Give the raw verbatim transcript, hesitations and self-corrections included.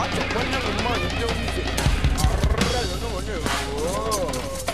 Coño, mi hermano, este hombre. Arreglo, no me niego.